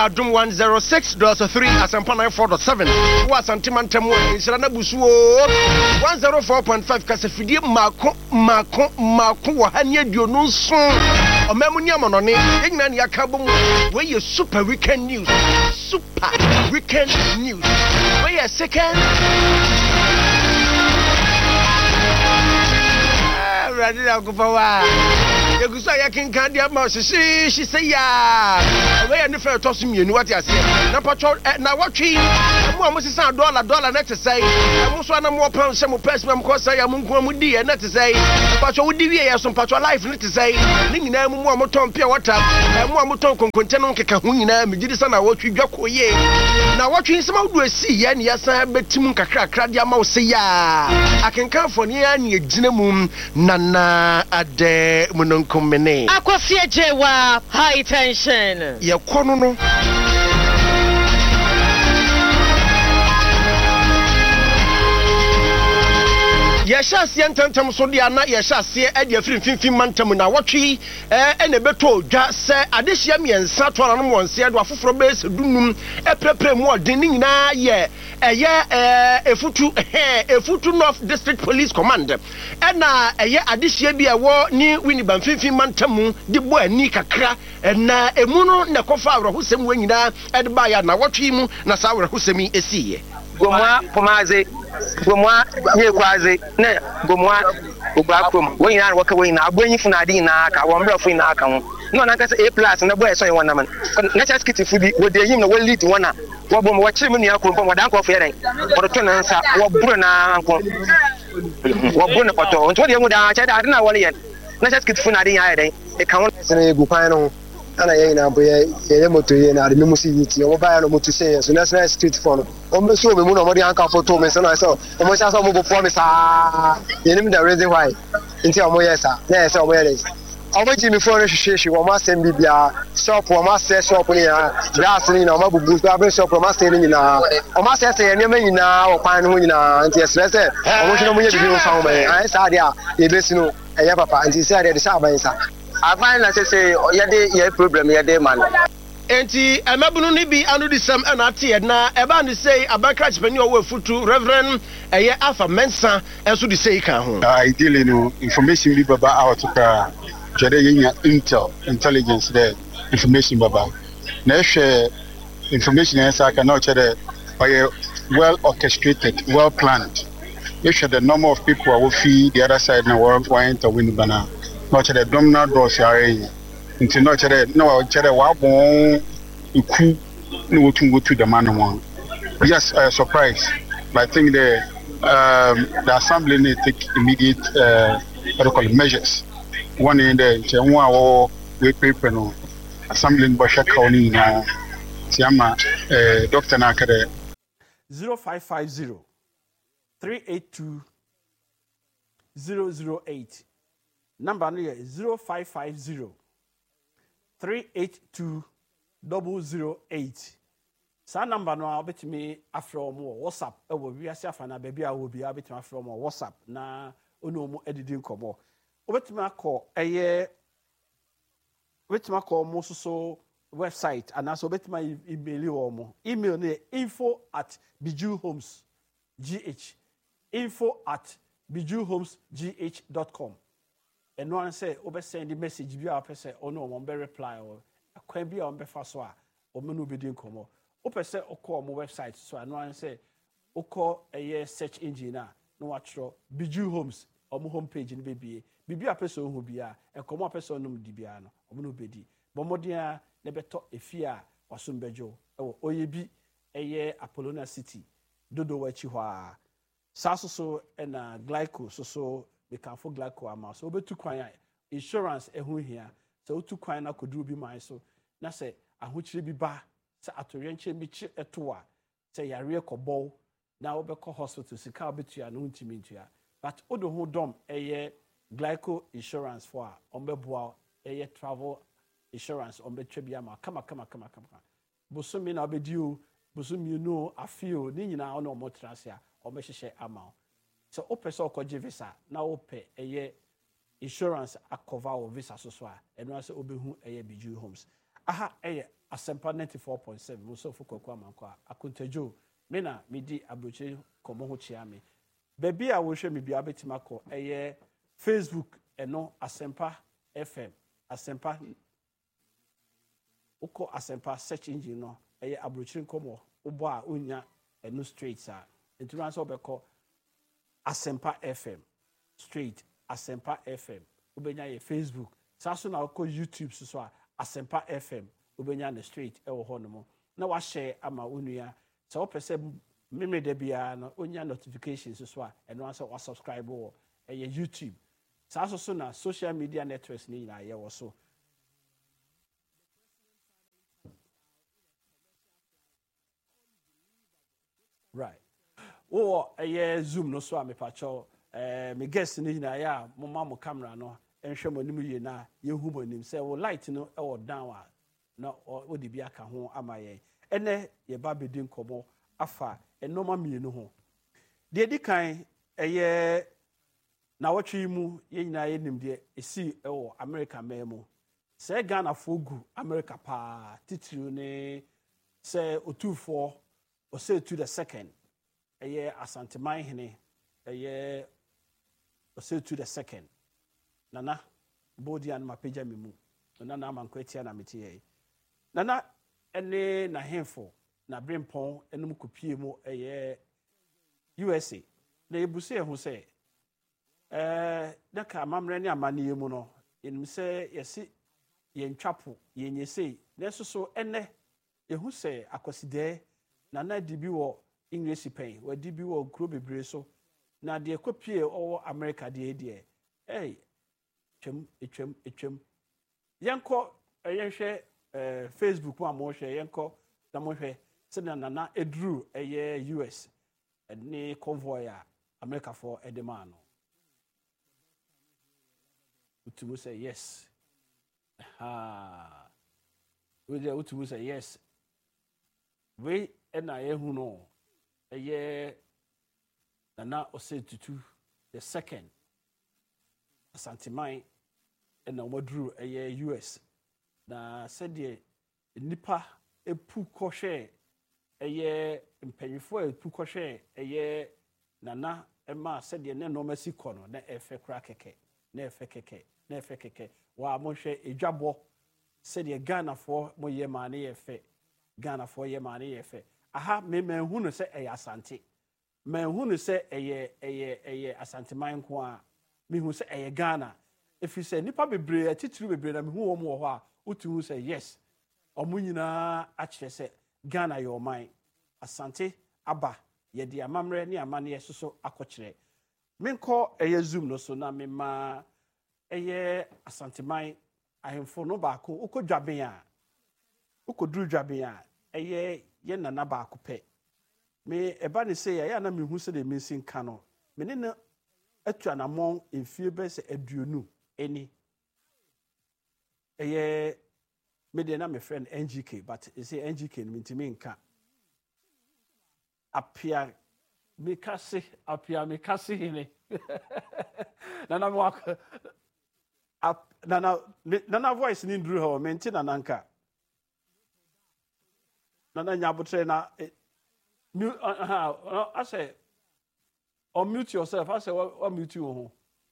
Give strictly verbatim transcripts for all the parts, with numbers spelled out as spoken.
Adum one oh six point three Asampa nine four point seven wa Santimantam Insira na busuo one oh four point five kasafidie mako mako mako wa hanye duonu nso omemu ni amonone yegina ne yakabom we ye super weekend news super weekend news we ye second Radina kufawa Yegusa yakin kandia ma she she say ya we ya ne fe to so mienu what ya say na patcho na watwi mo amosisa dollar dollar na te say mo so na mo pound se mo person mo say ya mo nko mo di na te say patcho wo di wie ya so patcho life na te say ni nyina mo mo ton pia water mo mo ton konkonte no nkeka ho nyina me gidi sa na watwi dwakoye na watwi nsema wo do asi ya ne ya san betim kakra kra dia ma wo say ya akenkan fo ne ya ne egina mum nana ade munon komene Akwafie jewa high tension ye kono no ye shase ententem so dia na ye shase e dia finfin mantam na wotwe eh ene beto dwa se adehia miensa to na no wonse do afoforo be se dunum e prepre mu odin ni nyina ye eye eh efutu eh efutu North District Police Command e na eye adehia bi ewo ni winiban finfin mantam di bo ani kakra na emu no na kofa awrehosem wanyina e de ba ya na wotwe mu na sa awrehosem esiye gomwa pomaze gomwa nyekwaze na gomwa ogbakrom wonyina waka wonyina abonyifu na adi na aka wombrafo na aka ho no na kase A plus na boy so yen wona man na chas kiti fudi wo de yim na wo lead wona wo bom wo chire mu nua krom wo dan ko fo yeren wo to na nsa wo buru na anko wo buru na pato nto de mu da cha da na wo yen na chas kiti fu na adi ya yeren e kan wona sene gu kwan no ana ye na boye ye moto ye na ade musi yiti o ba ya no moto say so national street for no o me so me mu no mo de anka photo me so na so o mo sha so mo go for me sa ye nim the reason why nti o mo yes sa na say o mo yes o mo ji mi for no hwehwe o ma sem bibia shop o ma say shop ni ya gas ni na o ma bubu so abin shop o ma say ni na o ma say say ni ma nyina o kwan no nyina nti esre say o mo hwe no mo ye bibi o fa o me ai sa dia ye besi no e ya papa nti say dia de sa ban sa avan na say yede ye problem yede man enti emabunu ni bi anu di sam na ate na eba ni say abakra chipani owo futu Reverend eye Alpha Mensa enso di say kan ho ideally no information bi baba out ka jere yenya intel intelligence there information baba na share information ensa ka na chere oye well orchestrated well planned you should the number of people who feed the other side na world want to win bana no chere domina doors are nti no chere no chere wa bon iku no wotu go to the man one yes I uh, surprised but I think the um the assembly need take immediate uh what do call it, measures one in the che one our we paper no assembly bo shaka oni na tiama uh doctor na kare zero five five zero three eight two zero zero eight number no zero five five zero three eight two zero zero eight. Sa number no obetimi afro mo WhatsApp e wo wiase afana ba bia wo bia obetimi afro mo WhatsApp na ono mo edidi nkomo obetimi akọ eye obetimi akọ mo so website and also obetimi email wo mo email ne info at bijuhomes gh info at bijuhomesgh dot com. And one say, Obe send the message, be our person, or no one be reply, or a quaint be on Befaswa, or Manu be doing come. Ope say, or call my website, so I know and say, or call a year search engine, no actual, Biju Homes, or my homepage in B B A. Be a person who be a, and come up person no Dibiano, or Manu Bedi. Bomodia, never talk a fear, or some bejo, or Oyebi, a year Apollonia City, Dodo Wachiwa, Sasso so and a glyco, so so. We can for glyco amount. So, be to kwanya insurance ehun here. So, to kwanya could do be my so. Na say, a which be ba, say, at orientation be chip a tour. Say, a real cobble. Now, be call hospital, see, car bit you and untimintia. But, Odo who dom a year glyco insurance for Ombeboa, a year travel insurance on the Trebiama. Come on, come on, come on, come on. Bosumi na be due, Bosumi, you know, I feel, Nina, no more transia, or me share amount. So ope so ko visa na ope eye insurance a cover o visa so so a eno ase obehu eye Biju Homes aha eye Asempa ninety-four point seven muso foko kwa mankwa akuntajo me na me di abroche komo ho chia me baby a wo hwe me bia betima ko eye Facebook eno Asempa F M Asempa uko Asempa search engine no eye abroche komo ubo a unya eno straight a entuma so beko Asempa F M straight Asempa F M ubenya ye Facebook saso na uko YouTube so a Asempa F M ubenya na straight e wo ho no mo na wa share ama onua so wo pese meme da bia na onya notifications so a eno asa wa subscribe wo e YouTube saso so na social media networks ni na ye wo so right wo e Zoom no so a me pacho eh me guest ni na ya mo ma mo camera no enhwe mo nim ye na ye hu mo nim say wo light no e wo down a na o de bia ka ho amaye ene ye ba bedi nkomo afa enoma mienu ho de di kan eye na wotwe mu ye nyina ye nim de esi e wo America memo se Ghana fogu America pa titiri ne se otufo o se to the second eye asanteman hene eye o se to the second nana bodi an mapeja mimu nana amankweti na metiye nana ene na henfo na brempon enum kopie mu eye U S A na ebuse ho se eh na ka mamre ne amane mu no enum se yesi yentwapo yenyesei na soso ene ehu se akoside nana dibi wo English pen wa dibi wo kro bebre so na de kopie owo America de de eh twem etwem etwem yanko eyenhwe eh Facebook ma mo hwe yanko na mo hwe se na nana edru eye U S ni convoy a America for edemano utumu say yes ha we dey utumu say yes we na yehu no eye nana ose tutu the second asanteman na modru eye U S na said nipa epu kohwe eye mpanyifo epu kohwe eye nana ema said ne no masi kono na efe kra keke na efe keke na efe keke wa mo hwe edwabo said Ghana for mo ye ma na efe Ghana for ye ma na efe aha me me hu no se eye asante me hu no se eye eye eye asanteman ko a me hu se eye Ghana if you say nipa bebre atitiri bebre na me hu wo mo ho a utu say yes omunyina a kire say Ghana your mind asante aba ye de amamre ne amane ye soso akokire menko eye Zoom no so na me ma eye asante man ahemfo no ba ko ukodwaben a ukoduru dwaben a eye ye nana ba ko pe me eba ne say ya na me hu se de me sin ka no me ne na atu anamon enfie be se aduonu eni eye me de na me friend N G K but you say N G K me ntimi nka apia me kase apia me kase hine nana mo ap nana nana voice ni ndru ho me nti nana nka nana nyabotre na mute uh, I say unmute yourself. I say what mute you ho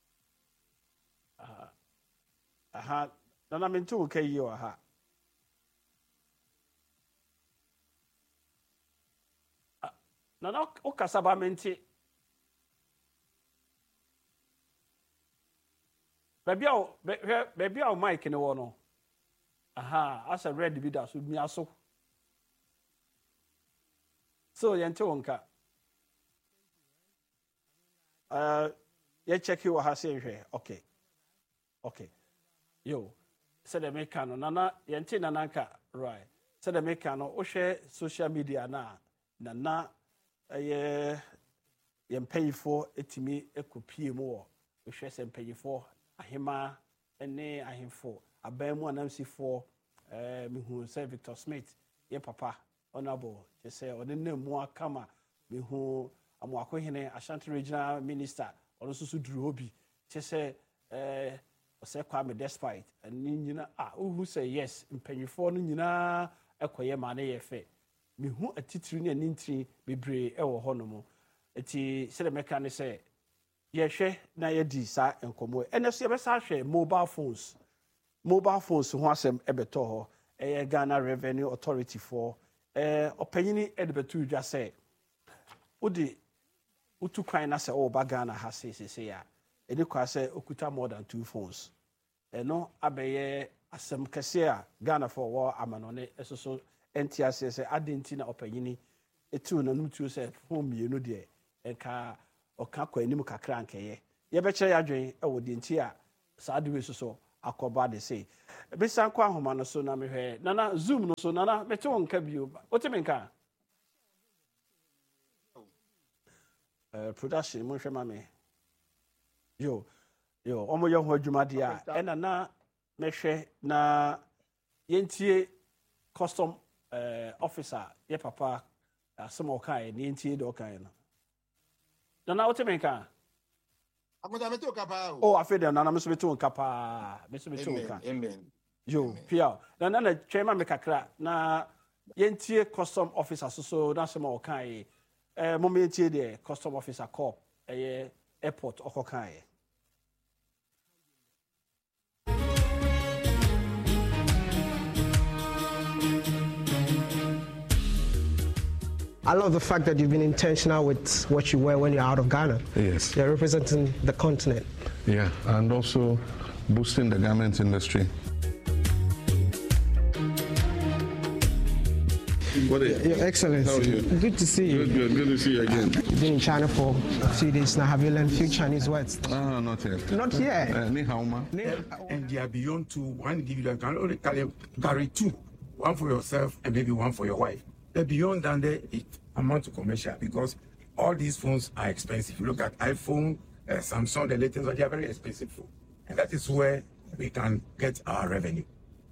aha aha nana me ntu okay you aha nana o kasaba menti baby o baby o mic ni wo no aha asa red bi da so mi aso so yente wonka uh ye check you ha say hwe okay okay yo said the make no nana yente nana nka right said the make no o hwe social media na nana eye yempayifo etimi ekopie mu wo hwe se mpayifo ahema ene ahemfo abamu anamsifo eh mihu se Victor Smith ye papa honorable je say onene mu akama mihu amwakohene Ashanti regional minister ono susu duru obi je say eh o se Kwame despite ani nyina ah who say yes mpanyifo no nyina ɛkɔyɛ ma ne yɛ fɛ mehu atitiri ne anintiri bebree ɛwɔ hɔ no mu eti sɛ mɛka ne sɛ yɛhwɛ na yɛdi saa nkɔmmɔ ɛnɛ so yɛbɛsa ahwɛ mobile phones mobile phones ho asɛm ɛbɛtɔ hɔ ɛyɛ Ghana Revenue Authority for ɛɛ ɔpanyini ɛde bɛto dwa sɛ wode wotu kwan na sɛ ɔba Ghana ha sesese a ɛde kwa sɛ okuta more than two phones ɛno abɛyɛ asɛm kɛse a Ghana for wɔ amanɔne ɛsoso ɛnti aseɛ sɛ adenti na ɔpanyini etu na no tuo sɛ phone mmienu deɛ ɛka ɔka kɔ anim kakra nkɛyɛ yɛbɛkyerɛ yɛadwen ɛwɔ de nti a saa de we soso akɔba de sei bisa nkɔ ahoma no so na mehwɛ nana zoom no so nana mete wo nka bio wote me nka uh, production mo hwɛ ma me yo yo ɔmo yɛ ho adwuma de a ɛna na mehwɛ na yɛntie custom uh, officer yɛ papa asɛm ɔkaeɛ ne yɛntie de ɔkaeɛ no nana wote me nka oh afei de nana meso beto nka paa meso beto nka amen yo pia na na twema me kakra na yentie custom officer so so na sema okan eh mo me yentie de custom officer corp eh airport okokan. I love the fact that you've been intentional with what you wear when you're out of Ghana. Yes. You're representing the continent. Yeah, and also boosting the garment industry. What is Your Excellency. How are you? Good to see you. Good, good, good to see you again. You've been in China for a few days now. Have you learned a few Chinese words? Ah, not yet. Not yet. Uh, ni hao ma. And they are beyond two. One give you that can only carry, carry two. One for yourself and maybe one for your wife. The beyond than there, it amount to commercial because all these phones are expensive. You look at iPhone, uh, Samsung, the latest, they are very expensive phone. And that is where we can get our revenue.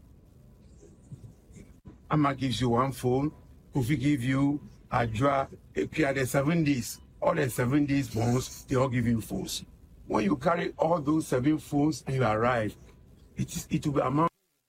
Amma gives you one phone, Kofi give you a draw, the seven days. All the seven days phones, they all give you phones. When you carry all those seven phones and you arrive, it is it will be amount.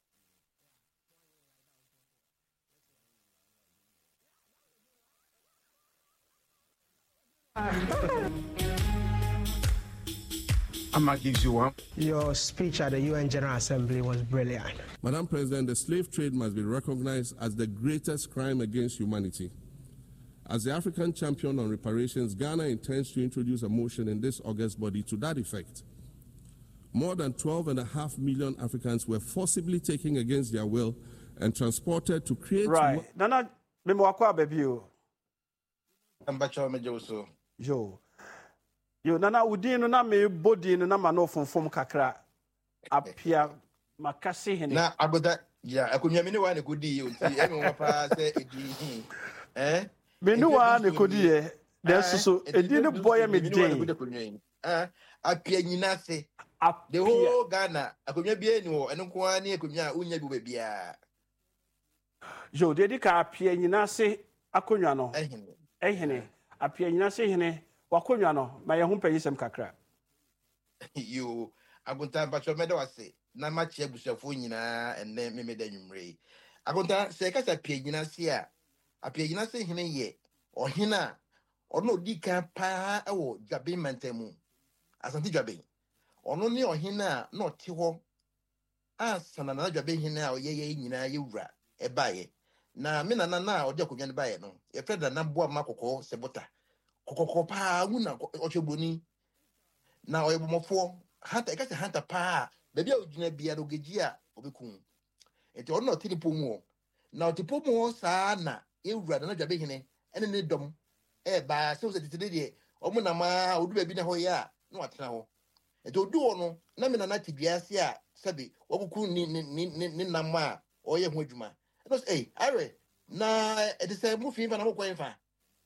Amma gives you one. Your speech at the U N General Assembly was brilliant. Madam President, the slave trade must be recognized as the greatest crime against humanity. As the African champion on reparations, Ghana intends to introduce a motion in this August body to that effect. More than twelve and a half million Africans were forcibly taken against their will and transported to create... Right. Nana, me mwakwa baby yo. Ambacho mejoso. Yo. Yo, nana udino na me body no na mano fonfom kakra. Apia makasi hene. Na agoda ya akunya mini wa ne kodi yo ti e me wa pa se edi eh menu wa ne kodi ye den so edi ne boy me den eh apia nyina se the whole Ghana akunya bi eni wo eno ko ani akunya unya bi bia yo dedi ka apia nyina se akonwa no ehene ehene apia nyina se hene wakonwa no ma ye ho panyisem kakra yo agunta bacho meda wase na machi abusafo nyina enne memeda nwumre agunta se ka sa pia nyina se a apia nyina se hene ye ohina ono odika pa ewo dwabe mantemu asante dwabe ono ne ohina na ote ho asana na dwabe hene a oyeye nyina ye wura ebaye na me na na na odi akonwa ne baye no e freda na boa makoko sebota kokoko pa wuna ocheboni na oyebomofo hata e ka se hanta pa bebi a ogina bia do geji a obekun enti ono no tiri pomu na otipo mu saa na ewura na dwabe hene ene ne dom e ba se o se titire de omo na ma odu bebi na ho ya na watena ho enti odu ono na me na na tibia se a sabi wakukun ni ni ni ni nam a oye ho adwuma no say are na e de se mu fi fa na mo kwan fa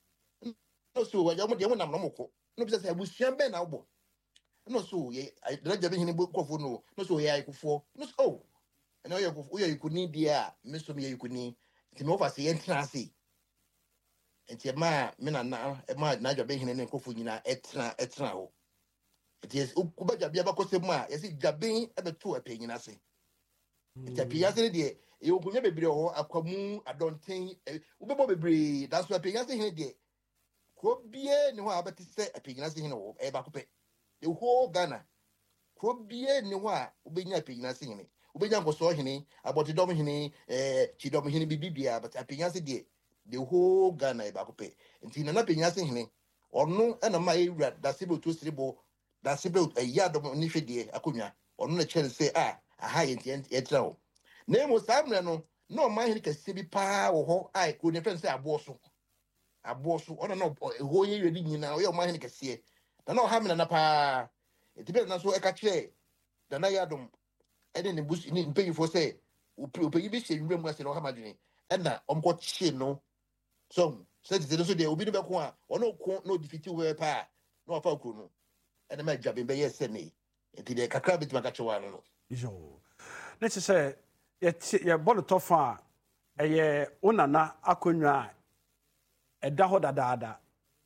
no so wa mo de mo nam no mo ko no bi se abusuan be na obo no so ye de dwabe hene kofo no no so ye ayikofo no so oh ene oye kofo oye ikuni dia me so me ye ikuni ti me ofa se ye ntra se enti ma me na na ma na dwabe hene ne kofo nyina etra etra ho enti ku ba dwabe ba kosem a ye se dwabe e be to e pe nyina se enti pe ya se de e wo kunya bebre ho akwamu adonten wo bebo bebre that's why penya se hene de ko bie ne ho abati se apenya se hene wo e ba ko pe the whole Ghana ko bie ne ho a wo benya apenya se hene wo benya nkoso hene aboti dom hene eh chidom hene bibibia but apenya se de the whole Ghana e ba ko pe nti na na apenya se hene onu na ma e wura da sebe to sirebo da sebe e yadom ni hwede akonwa onu na chere se ah aha yenti etra ho na mo samre no no ma hene kase bi pa wo ho ai ko ne fense aboso aboso ona no ho ye yedi nyina o ye ma hene kase na no ha me na pa etibe na so e ka kire da na yadom e de ne bus ni mpeyifo se upeyi bi hye nwura mu ase no ha madwene e na omko chi no so se de so de obi ne be ko a ono ko no defeat we pa no afa ko no e na ma dwabe be ye se ne enti de kakra bit ma ka chewa no yo let's say ye ye ball to fa eye onana akonwa e da ho dadaada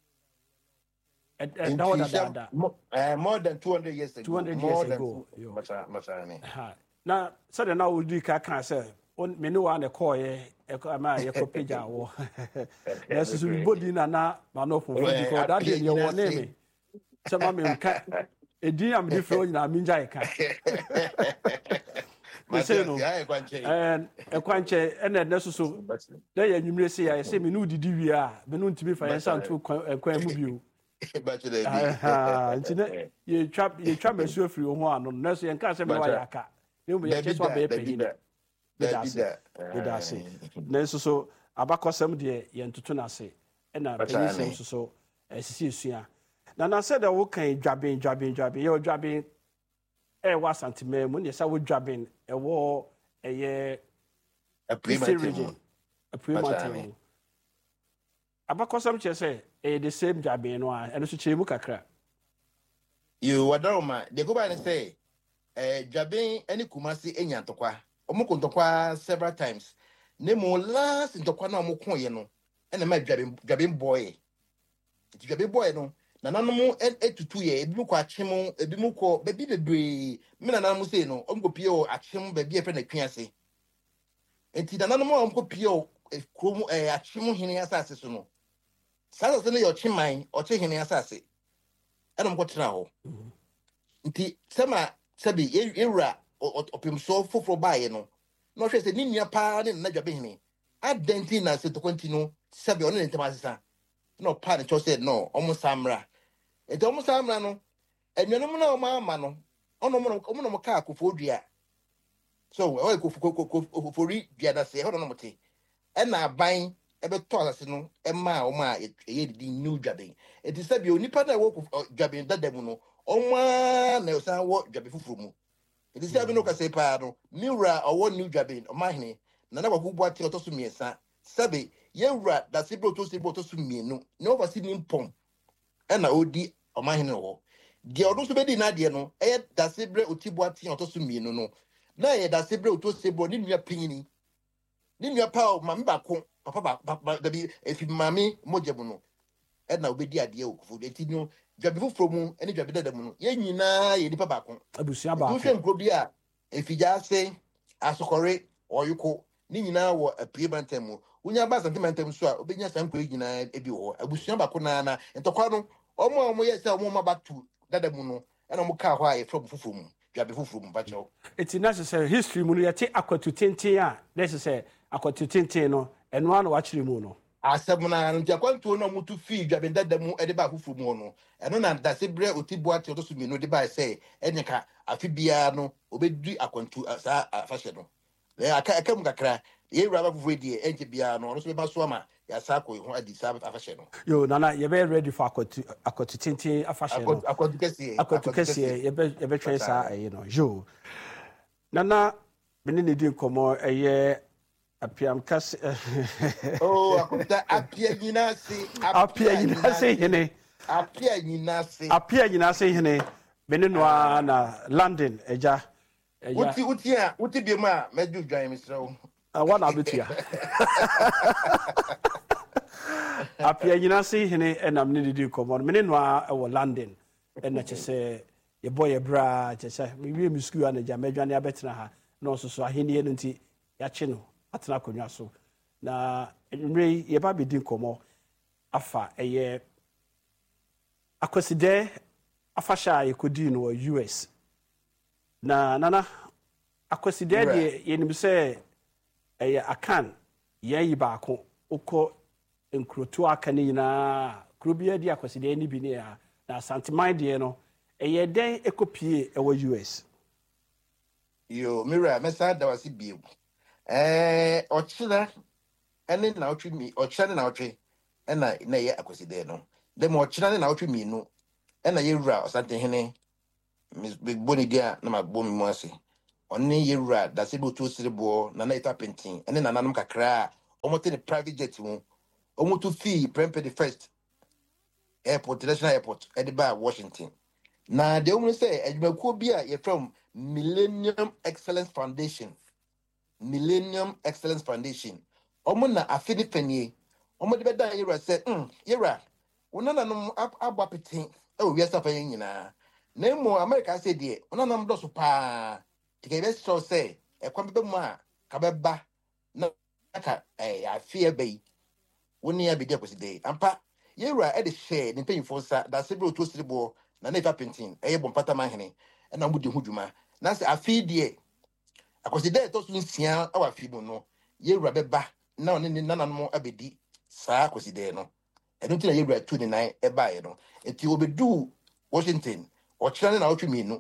e da ho dadaada eh more than two hundred years ago two hundred years ago macha macha ne ha na so de na odi ka kan say on me no wa na call ye e ma ye ko page awo yes so body na na ma no fo because that dey your name so ma me nka edi am different na mi nja eka say no and e kwanche ene ne susu na ya nwumre se ya se me no didi wi a me no ntimi fa yensa nto kwan mu bio ah ntine ye twa ye twa mesu afiri ho ano na so ye nka se me wa yaka ne mu ye cheso ba ye peyi ne bidase bidase na susu abakosem de ye ntutu na se ena peyi sem susu esisi esua na na said that we can dwaben dwaben dwaben ye dwaben e wa santime mu ne sa wo dwaben e wo eye a premature a premature abakosam che say e the same dwaben no a eno so che mu kakra you wadaroma de go ba ne say eh dwaben eni kumasi enya ntokwa omuko ntokwa several times ne mo last ntokwa na omuko ye no ena ma dwaben dwaben boy dwaben boy no na nanom etutu ye ebi ko achim ebi mu ko bebi bebre me na nanom sei no omko pie o achim bebi efe na twiase enti na nanom omko pie o krom achim hene asase so no sasa se no yo chiman o che hene asase enom ko tena ho nti sema sabi ewura opim so foforo baaye no no hwe se ni nua pa ne na dwabe hene adenti na se to continue sabi ono ne ntemasesa no pa ne cho said no omo samra ete omo samra no enwenu na omo ama no ono mo omo no ka akofo dua so o akofo ri dua da se ho no mo te e na aban e be to asase no e ma omo a ye di new dwabe ete sabi onipa na wo dwabe dadam no omo na osan wo dwabe fufuru mu ete sabi no ka se pa no miura owo new dwabe o ma hene na na kwakubu ati otoso miesa sabi yewura da sibro to sibro to su mienu na oversee ni mpom e na odi omahene ho de odun so be di na de no e da sibre otibu ati oto su mienu no na ye da sibre oto sibro ni nua pinyini ni nua pa ma me bako papa ba da bi efi mami mojebu no e na obedi ade o kufu de ti no dwabe foforo mu ene dwabe dada mu no ye nyina ye nipa bako abusia ba ko hwe nkro bi a efi ja se asokore oyuko ni nyina wo apie bantam unya ba sentimental so a obenya sanko nyina ebi ho abusuan bako na na entokwa no omo omo yesa omo ma batu dada mu no e na mo ka ho a from fufuru mu dwabe fufuru mu ba chew it's necessary history mu no yete akwatu tenten a necessary akwatu tenten no eno an wa kire mu no asabuna ntia kwantu no mutu fi dwabe dada mu e de ba fufuru mu no eno na da sebre otibu ati otosu mi no de ba say enyeka afibia no obedi akwantu sa afahye no le aka aka mu kakra ye raba fufu die enje bia no no so be ba so ama ya sa ko ho adi sa afahye no yo nana ye be ready for akwatu akwatu tintin afahye no akwatu kesi akwatu kesi ye be ye be twen sa eh no yo nana bene ne di komo eye apiam kase oh akwata apia nyina se apia nyina se hene apia nyina se apia nyina se hene bene no na London eja uti uti a uti bi ma meju dwan misro ah wana abetua apia nyina se hene enam ne didi komo me ne no a wo London ena chese ye boy bra chese me wi mi school na ja medwane abetena ha no so so ahenie no nti yɛakye no atena akonnwa so na nwere yi yɛba bɛdi nkɔmmɔ afa ɛyɛ akwasidɛ afahyɛ a yɛkɔdii no wɔ U S na nana akwasidɛ deɛ yɛnim sɛ ɛyɛ akan yɛyi baako wokɔ nkurotu aka ne nyinaa kuro bi adi akwasidɛ no bi ne a na asanteman deɛ no ɛyɛ dɛn ɛkɔpie ɛwɔ U S yo mira mesa da wasi bio eh ochira ene na otwe mi ochira ne na otwe ena na ye akwasidɛ no dem ochira ne na otwe mi no ena ye wura osantehene big boni dia na magbo mi mu ase ɔne ye wura da se bo to sirebo na na ita pentin ene na nanum kakra omote ne private jet mu omoto fee prempe the first airport international airport ediba Washington na de omu say adwumakuo bi a ye from Millennium Excellence Foundation Millennium Excellence Foundation omo na afini panie omo de beda ye wura say mm ye wura wona nanom abwa petin e wo wiasa fa yen nyina na mo America say de wona nam do so pa tike be so say e kwa be mu a ka beba na ka eh afie be woni ya be de kwesi ampa ye wura e de share ne mpanyifo sa da se bi oto siribo na na ifa pentin eye bompata manhene e na mudi hudwuma na se afi de akwesi de to so nsia awa fi mu no ye wura beba na oni nananom abedi saa akwesi de no e no tira ye wura two nine e ba ye no enti obedu Washington o chira na otwe mi no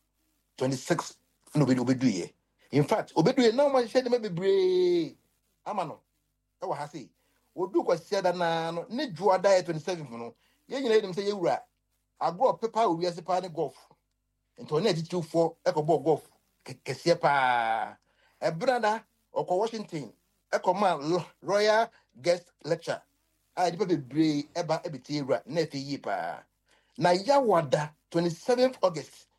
twenty-six no obedu obedu ye in fact obedu ye na ma hye de bebre ama no e wa ha sei odu kwasi da na no ne dwoa da twenty-seven no ye nyina yedim se ye wura agro pepa owi ase pa ne golf ento na atitu four e ko ball golf kese pa e brada okọ Washington e ko ma Royal Guest Lecture a di bebre e ba e beti wura na efe yi pa na ya wada twenty-seventh August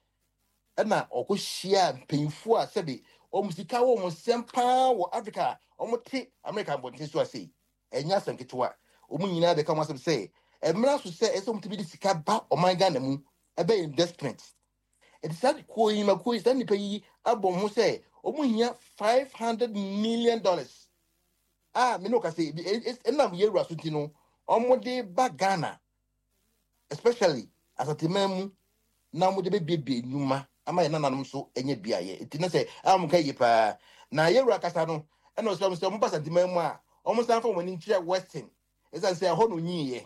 e na okọ hia penfo a sebe o musika wo mo sempa wo Africa o mo te America bontin so asei enya sanketwa omu nyina de ka mo asem say emra so say eso mutibi di sika ba o man Ghana mu ebe investment it is that ko yi ma ko yi sani payi abom ho say omu hia five hundred million dollars ah me no ka say enam ye wura so ti no omu de ba Ghana especially as atemam na mo de be bebe nyuma ama ye nananom so enye biaye it na say am ka yi pa na ye wura kasa no e no so mo ba santemam a almost time for when in Western. As I say, a whole year.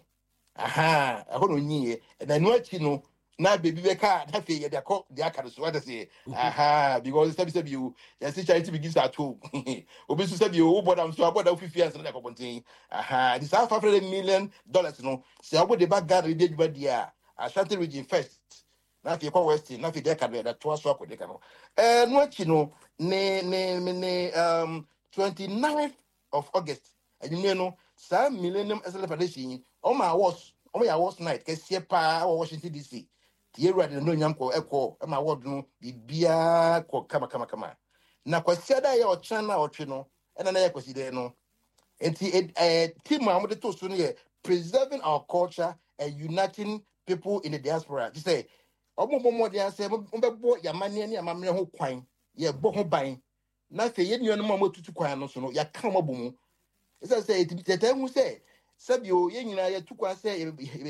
Aha, a whole year. And I know you know, now baby, we can't have a the cock, the actor, so I say, aha, because it's a you, as trying to begin at two. Obviously, said you, but I'm so about fifty years and like a thing. Aha, this half a million dollars, you know. So I would the back guard, we did, but yeah, I started region first. Now if you call Western, now if you can that two swap with the canoe. And what you know, ne, ne, ne, um, twenty-ninth of August. And you know, some Millennium Excellence Foundation, oh my was, oh my was night, Kessia Pa, Washington D C. The area no yamko echo, and my word no, be beer, kama kama kama. Na kwasiada ya ochana ochino, and an echo no. And the team I'm the two soon here, preserving our culture and uniting people in the diaspora. You say, oh, more than say, Umbo, your money and your mammy who quine, ye boho buying. Nothing, you know, more to quine, no, so ya come a boom. As I say, the time we say, Sabio, yen I took us say,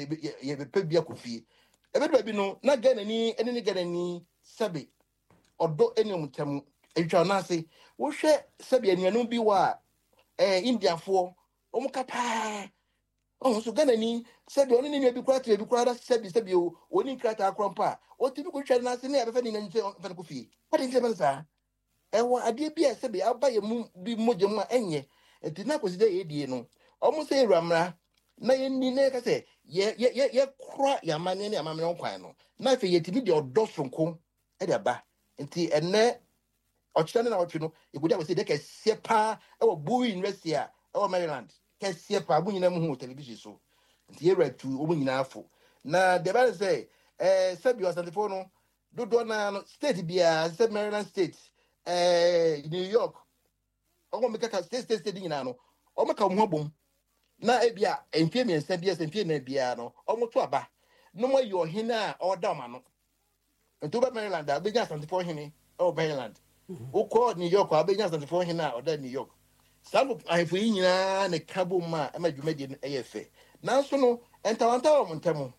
ye be pay beer coffee. Everybody know, not get any, any get any Sabi, or do any mutam, and shall not say, what share Sabi and you be wa, eh, India for, oh, capa. Oh, so get any, Sabi only may be quite to be quite a Sabi Sabio, only crack our crumpa, or typical child not in ever finding any coffee. What is the answer? And what I did be a Sabi, I'll buy a moon, be more than my enye. And did not consider it, you know. Almost say Ramra. Na ye ni ne ka say ye ye ye ye kra ya mane ne amame no kwan no. Na fe ye timi de odo sonko e de ba. Nti ene ochane na otwe no e gudi say de ka sepa e wo Bowie University a e wo Maryland. Ka sepa bu nyina mu hu television so. Nti ye retu omu nyina afo. Na de ba say eh sabi wasantefo no do do na no state bia say Maryland state eh New York omo me kaka state state state nyina no omo ka mo bom na ebia enfie me nsa bia enfie na bia no omo to aba no mo yo hina a oda ma no nto ba Maryland a be ja Asante for hini o Maryland Wokɔ New York abɛnya asantefo hena ɔda New York. Saa ahefo yi nyinaa ne ka bom ma ɛma dwumadi no ɛyɛ fɛ. Nanso no entawantawa mo ntɛm.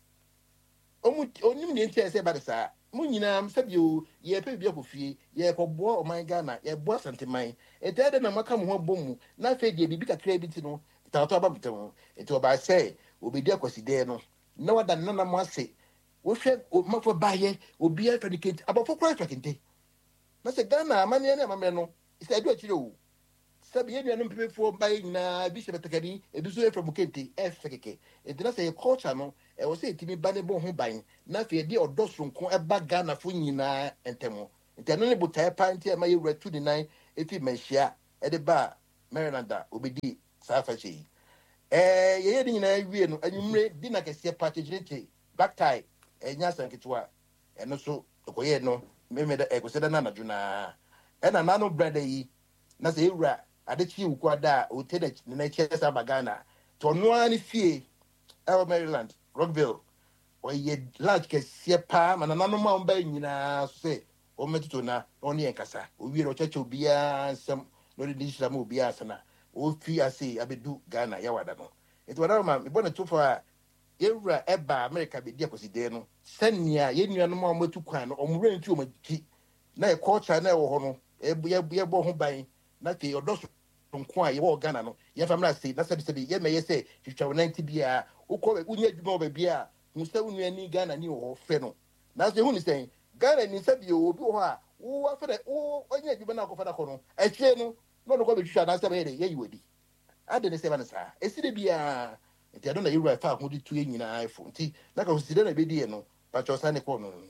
Omu onim ne ntia sɛ ba de saa. Mo nyinaa sɛbio yɛ pɛ bi akɔfie, yɛ kɔboa ɔman Ghana, yɛ boa santeman. Ɛtɛ de na maka mo ho bom mu. Na afɛ de bibi kakra bi ti no, tawato aba mtɛm. Ɛtɛ ɔba sɛ obedi akwaside no. Na wada nana mo ase. Wo hwɛ mafo baayɛ, obi afa ne kente, abɔfo kora afa kente. Na sɛ Ghana amane ne amame no, sɛ adu akyire o. Sɛ bi yɛnua no mpepefo baayɛ nyinaa bi hyɛ betakari, ebi so afa mu kente, ɛfɛ keke. Ɛnti na sɛ yɛ culture no, ɛwɔ sɛ etimi ba ne bo ho ban. Na afɛ de ɔdɔ sonko ɛba Ghana fo nyinaa ntɛm. Nti ɛno ne botae pa nti ɛma yɛwura tu ne nan efi manhyia ɛde ba Maryland a obedi saa afa hyɛ yi. Eh yɛyɛ de nyinaa wie no, anwumre di na kɛseɛ pa kyekyerekye, black tie, ɛnya sanketewa. Ɛno so ɛkɔyɛ no meme da ɛkɔsɛ da na anadwo naa. Ɛna nano brada yi na sɛ ewura adekyi wuku ada a ote da ne na kyɛ sa ba Ghana. To no ani fie ɛwɔ Maryland, Rockville. Ɔyɛ large kɛseɛ paa ma nano ma ɔmba nyinaa so sɛ ɔmɛtoto na ɔne yɛn kasa. Owie no kyɛkyɛ obiara nsɛm no de digital ma obiara sana. Ofi ase abedu Ghana yawada no. Eti wada ma me bɔ ne tofo a yewura eba America be di akoside no. Sɛnea yɛnua no ma ɔmatu kwan no ɔmure ntu ɔmati. Na e culture na ɛwɔ hɔ no yɛ bɔ ho ban na te ɔdɔ nko a yɛwɔ Ghana no. Yɛ famra se na sɛbi sɛbi yɛ mɛyɛ sɛ twitwa ninety bia wokɔ unya adwuma ɔba bia hu sɛ unua ni Ghana ni wɔ fɛ no. Na sɛ hu ni sɛ Ghana ni sɛbi obi wɔ hɔ a wo afɛ dɛ wo ɔnya adwuma na akɔfa da kɔ no. Ɛkyɛ no no no go be twa na say be ye yiwadi ade ne se ba ne saa esire bia nti ado na yewura fa ho di tu nyina ifo nti na ka hoside na be di no pa cho sa ne ko no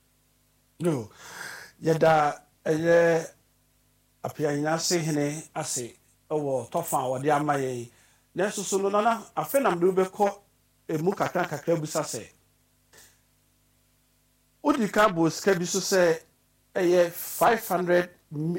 no yada eye apia nyina se hene ase owo tofa wode amaye na so so no na afa na mdo be ko emu kakra kakra busa se odi ka bo ska bi so se eye five hundred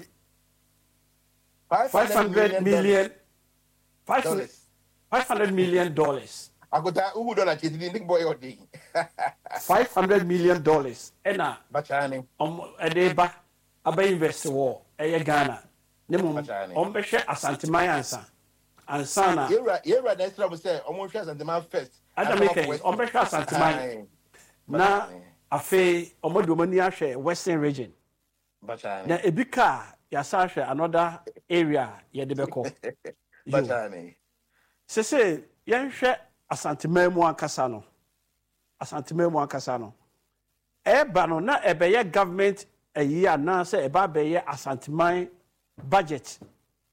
Five hundred million, five hundred million dollars. I got that. Who don't actually think boy or day? Five hundred million dollars. Ena. Bachani. Um, a day back. Aba invest war. Aya Ghana. Nemo. Um, be share Asanteman answer. Ansana. You're you're right. Next time we say, um, share Asanteman first. Adam make it. Um, be share Asanteman. Na afe. Um, do money share Western region. Bachani. Na ebika. Yasasha another area yedebeko. Batani. Se se yenhwe Asanteman mu ankasa no. Asanteman mu ankasa no. Eba no na ebeye government ayi ana se eba beye Asanteman budget.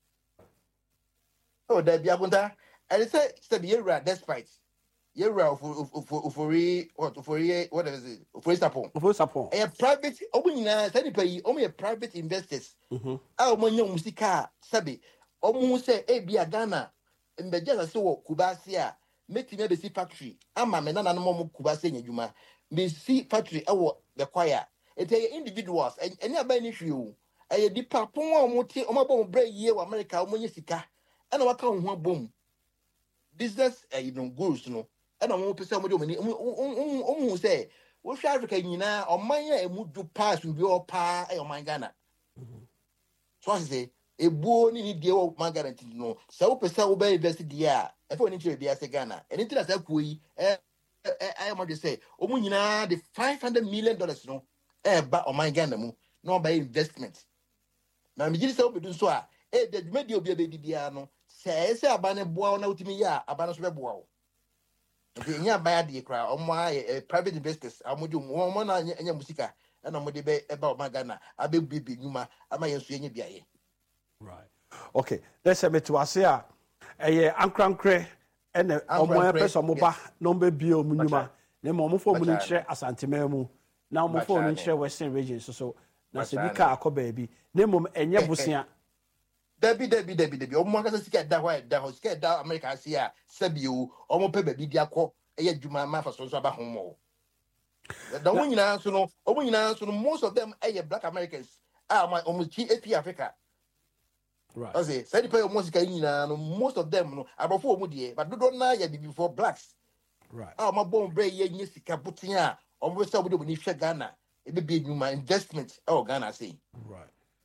Oh, that be agunta. And say say be yera despite yera for for what for what is it? For support. For support. A private omo nyina say pay omo ye private investors. Mhm. Ah omo nya musika sabe omo say e bia Ghana mbeje say wo Kubasi a metime be si factory ama me nana no mo Kubasi nyadwuma me si factory e wo the choir it e individuals any aba ni hwe o e di papon a omo ti omo ba mo bra yie wa America omo nya sika e na waka ho abom business uh, you know goals no e na omo pese omo de omo ni omo omo say wo hwe Africa nyina oman ya emu du pass bi o pa e oman Ghana. So I say, a boy need the old man guarantee no. So pesa will be invested there. If we need to be as a Ghana, and until as a kui, I am going to say, oh, munina the five hundred million dollars no, eh, but on my Ghana mo, no by investment. Now, me just open to so. Eh, the media be a baby diano. Say, say, a banner boy now to me, ya, a banner boy. The near buy the crowd on my private investors. I'm going to do one and your musica. And I'm going to about my Ghana. I be baby Numa. I might use any B. Right. Okay. Let's say me to us here. Eh, Ankrankre and omo person mo ba number bio munuma. Ne mo mo fo mu ni kire Asanteman mu. Na mo fo ni kire Western region so so. Na se bi ka akọ baabi. Ne mo enye bosia. Debi debi debi debi. Omo aka sika da hwa da ho sika da America asia sabio. Omo pe baabi di akọ eye dwuma ma fa so so aba ho mo. The one in answer no, one in answer most of them are black Americans. Ah, my almost G A P Africa. Right. I say, say the pay almost most of them no about four mudi, but don't know yet before blacks. Right. Ah, my born brave yes, Kabutia, almost somebody when you share Ghana. It be big my investment. Oh, Ghana say. Right.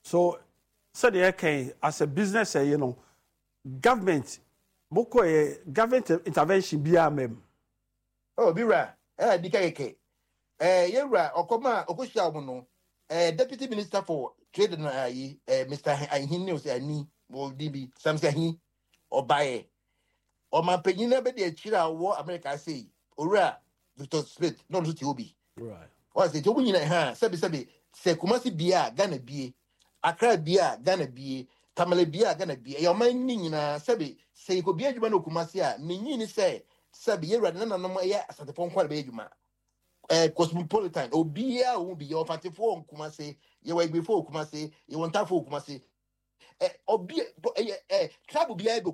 So, so the okay, as a business, you know, government, boko a government intervention be a mem. Oh, bira, eh, dikake. Eh, yera, okoma, okoshia omono. Eh, Deputy Minister for Trade and I, eh, Mister Ahini was a ni, will be some say he or buy. Or my penina be the chira war America say, Ora, Victor Smith, not to Toby. Right. Was it Toby in a hand, Sabi Sabi, say Kumasi Bia, Gana Bia, Accra Bia, Gana Bia, Tamale Bia, Gana Bia, your mind Nina, Sabi, say Kobia Jumano Kumasia, Nini say, Sabi, you're none of my ass at the phone call Bejuma. Eh, Cosmopolitan, Obia won't be your party for Kumasi, you wait before Kumasi, you want to for Kumasi. Eh, Obia, eh, eh, trouble be able